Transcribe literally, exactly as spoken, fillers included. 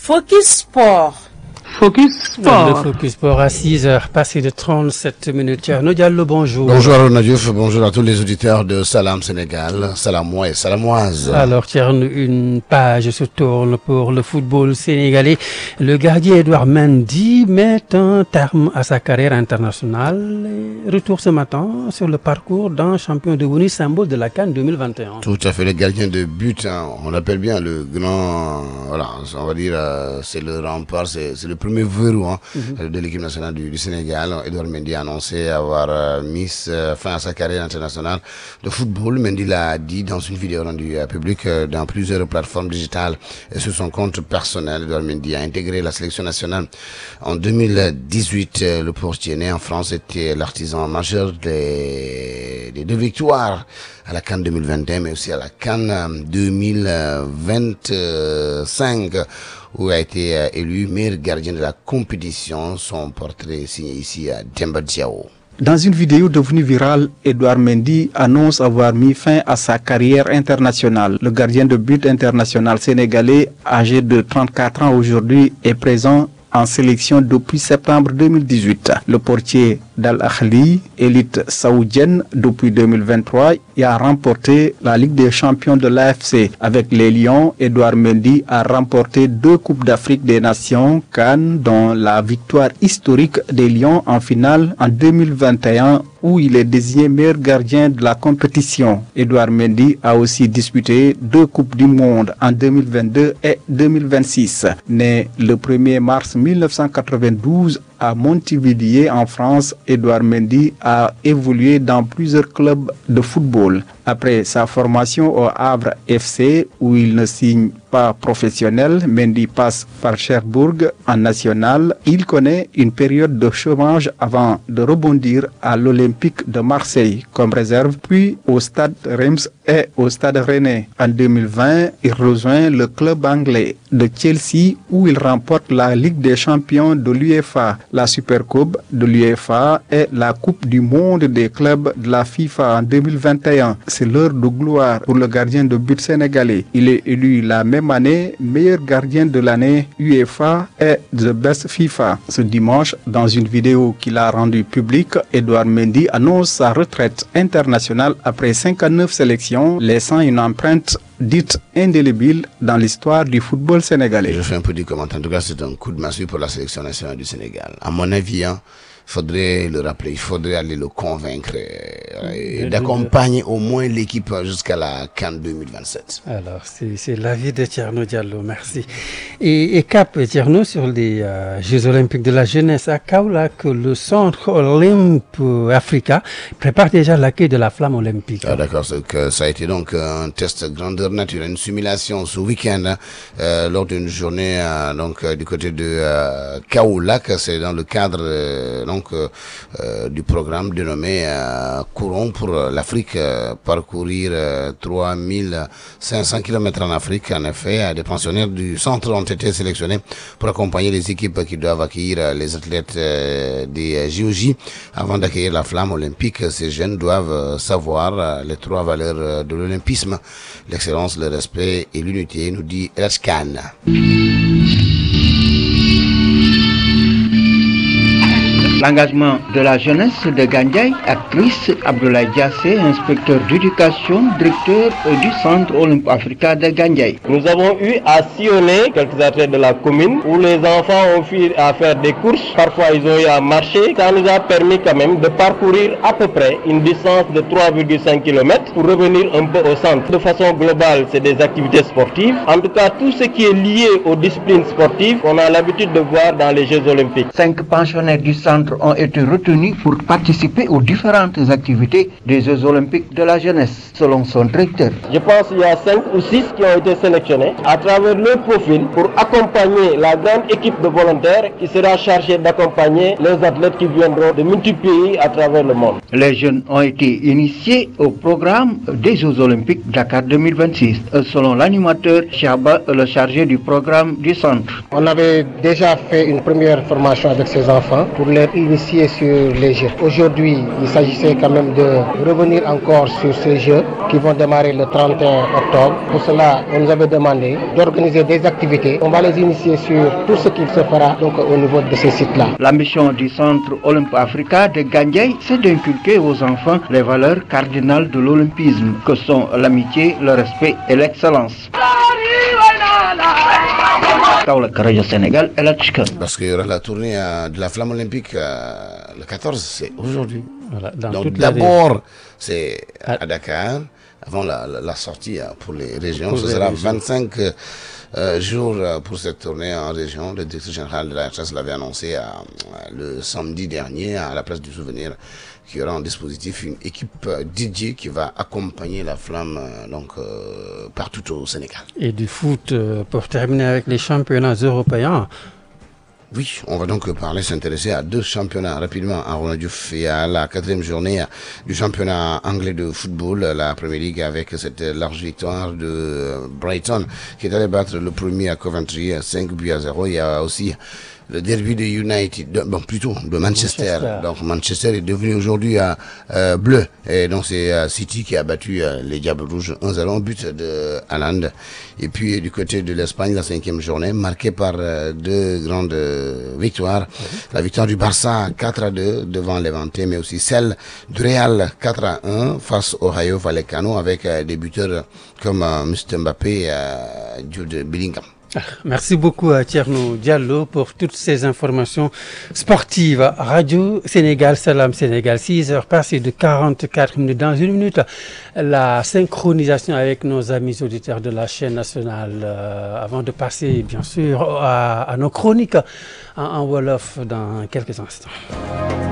Focus Sport. Focus Sport. Le Focus Sport à six heures, passé de trente-sept minutes. Thierno Diallo, bonjour. Bonjour Arona Diouf, bonjour à tous les auditeurs de Salam Sénégal, Salamois et Salamoises. Alors Thierno, une page se tourne pour le football sénégalais. Le gardien Edouard Mendy met un terme à sa carrière internationale. Retour ce matin sur le parcours d'un champion devenu symbole de la CAN deux mille vingt et un. Tout à fait, le gardien de but, hein, on appelle bien le grand, voilà, on va dire, euh, c'est le rempart, c'est, c'est le premier verrou hein, mm-hmm. de l'équipe nationale du, du Sénégal. Edouard Mendy a annoncé avoir euh, mis euh, fin à sa carrière internationale de football. Mendy l'a dit dans une vidéo rendue euh, publique euh, dans plusieurs plateformes digitales et sur son compte personnel. Edouard Mendy a intégré la sélection nationale en deux mille dix-huit. Euh, le portier né en France était l'artisan majeur des, des deux victoires à la CAN deux mille vingt et un, mais aussi à la CAN deux mille vingt-cinq. Où a été euh, élu meilleur gardien de la compétition. Son portrait est signé ici à Demba Diao. Dans une vidéo devenue virale, Edouard Mendy annonce avoir mis fin à sa carrière internationale. Le gardien de but international sénégalais, âgé de trente-quatre ans aujourd'hui, est présent en sélection depuis septembre deux mille dix-huit. Le portier d'Al Ahly, élite saoudienne depuis deux mille vingt-trois, et a remporté la Ligue des champions de l'A F C. Avec les Lions, Edouard Mendy a remporté deux Coupes d'Afrique des Nations, CAN, dont la victoire historique des Lions en finale en deux mille vingt et un, où il est désigné meilleur gardien de la compétition. Edouard Mendy a aussi disputé deux Coupes du Monde en deux mille vingt-deux et deux mille vingt-six. Né le premier mars mille neuf cent quatre-vingt-douze à Montevideo en France, Edouard Mendy a évolué dans plusieurs clubs de football. Après sa formation au Havre F C, où il ne signe pas professionnel, Mendy passe par Cherbourg en national. Il connaît une période de chômage avant de rebondir à l'Olympique de Marseille comme réserve, puis au Stade Reims et au Stade Rennais. En deux mille vingt, il rejoint le club anglais de Chelsea où il remporte la Ligue des champions de l'UEFA, la Supercoupe de l'UEFA et la Coupe du monde des clubs de la FIFA en deux mille vingt et un. C'est l'heure de gloire pour le gardien de but sénégalais. Il est élu la même année meilleur gardien de l'année UEFA et The Best FIFA. Ce dimanche, dans une vidéo qu'il a rendue publique, Edouard Mendy annonce sa retraite internationale après cinquante-neuf sélections, laissant une empreinte dite indélébile dans l'histoire du football sénégalais. Je fais un peu du commentaire. En tout cas, c'est un coup de massue pour la sélection nationale du Sénégal. À mon avis, hein, il faudrait le rappeler, il faudrait aller le convaincre euh, et d'accompagner au moins l'équipe jusqu'à la CAN deux mille vingt-sept. Alors, c'est, c'est l'avis de Thierno Diallo, merci. Et, et cap, Thierno, sur les euh, Jeux Olympiques de la jeunesse à Kaolack, le Centre Olympe Africa prépare déjà l'accueil de la flamme olympique. Ah, d'accord, c'est que ça a été donc un test grandeur nature, une simulation ce week-end hein, euh, lors d'une journée euh, donc euh, du côté de euh, Kaolack. C'est dans le cadre euh, donc euh, euh, du programme dénommé euh, Courons pour l'Afrique, euh, parcourir euh, trois mille cinq cents kilomètres en Afrique. En effet, des pensionnaires du centre ont été sélectionnés pour accompagner les équipes qui doivent accueillir euh, les athlètes euh, des J O J. Avant d'accueillir la flamme olympique, ces jeunes doivent euh, savoir euh, les trois valeurs euh, de l'olympisme: l'excellence, le respect et l'unité, nous dit Elhadj Kane. L'engagement de la jeunesse de Gandiaye, actrice Abdoulaye Diassé, inspecteur d'éducation, directeur du Centre Olympe Africa de Gandiaye. Nous avons eu à sillonner quelques athlètes de la commune où les enfants ont fui à faire des courses. Parfois, ils ont eu à marcher. Ça nous a permis quand même de parcourir à peu près une distance de trois virgule cinq kilomètres pour revenir un peu au centre. De façon globale, c'est des activités sportives. En tout cas, tout ce qui est lié aux disciplines sportives, on a l'habitude de voir dans les Jeux Olympiques. Cinq pensionnaires du centre ont été retenus pour participer aux différentes activités des Jeux Olympiques de la jeunesse, selon son directeur. Je pense qu'il y a cinq ou six qui ont été sélectionnés à travers leur profil pour accompagner la grande équipe de volontaires qui sera chargée d'accompagner les athlètes qui viendront de multiples pays à travers le monde. Les jeunes ont été initiés au programme des Jeux Olympiques Dakar deux mille vingt-six, selon l'animateur Chaba, le chargé du programme du centre. On avait déjà fait une première formation avec ces enfants pour leur initié sur les Jeux. Aujourd'hui, il s'agissait quand même de revenir encore sur ces Jeux qui vont démarrer le trente et un octobre. Pour cela, on nous avait demandé d'organiser des activités. On va les initier sur tout ce qu'il se fera donc, au niveau de ces sites-là. L'ambition du Centre Olympe Africa de Gandiaye, c'est d'inculquer aux enfants les valeurs cardinales de l'olympisme, que sont l'amitié, le respect et l'excellence. Sénégal et la Parce qu'il y aura la tournée euh, de la flamme olympique euh, le quatorze, c'est aujourd'hui. Voilà, dans Donc toute d'abord, c'est à Dakar, avant la, la, la sortie euh, pour les régions. Pour Ce les sera régions. vingt-cinq euh, jours euh, pour cette tournée en région. Le directeur général de la R H S l'avait annoncé euh, le samedi dernier à la place du souvenir, qu'il y aura en dispositif une équipe euh, dédiée qui va accompagner la flamme euh, donc euh, partout au Sénégal. Et du foot, euh, pour terminer avec les championnats européens. Oui, on va donc parler, s'intéresser à deux championnats rapidement. À Ronaldiouf et à la quatrième journée du championnat anglais de football, la Premier League, avec cette large victoire de Brighton qui est allé battre le premier à Coventry cinq buts à zéro. Il y a aussi le derby de United, de, bon plutôt de Manchester. Manchester. Donc Manchester est devenu aujourd'hui euh, euh, bleu. Et donc c'est euh, City qui a battu euh, les Diables Rouges un zéro, but de Haaland. Et puis du côté de l'Espagne, la cinquième journée, marquée par euh, deux grandes euh, victoires. Mm-hmm. La victoire du Barça quatre à deux devant Levante, mais aussi celle du Real quatre à un face au Rayo Vallecano avec euh, des buteurs comme euh, Mister Mbappé et euh, Jude Bellingham. Merci beaucoup à Thierno Diallo pour toutes ces informations sportives. Radio Sénégal, Salam Sénégal, six heures passées de quarante-quatre minutes. Dans une minute, la synchronisation avec nos amis auditeurs de la chaîne nationale. Euh, avant de passer, bien sûr, à, à nos chroniques en, en Wolof dans quelques instants.